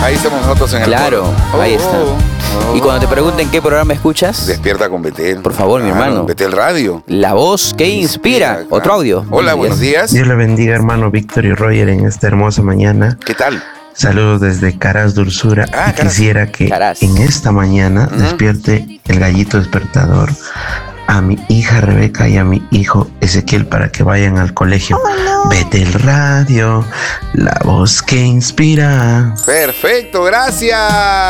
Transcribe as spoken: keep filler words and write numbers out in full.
Ahí estamos nosotros en el Claro, coro. ahí Oh, está. oh, oh. Y cuando te pregunten qué programa escuchas, Despierta con Betel. por favor, mi Claro, hermano. Betel Radio. La voz que inspira. Claro. Otro audio. Hola, buenos días. Dios le bendiga, hermano Víctor y Roger, en esta hermosa mañana. ¿Qué tal? Saludos desde Caras Dulzura. Ah, y Caras. quisiera que Caras. en esta mañana Ujú. despierte el gallito despertador a mi hija Rebeca y a mi hijo Ezequiel para que vayan al colegio. Betel Radio, la voz que inspira. Perfecto, gracias.